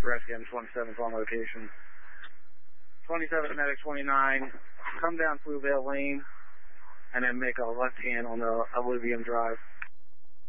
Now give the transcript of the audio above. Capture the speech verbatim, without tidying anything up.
Rescue twenty-seven's on location. twenty-seven Medic twenty-nine, come down Fluevale Lane, and then make a left hand on the Illuvium Drive.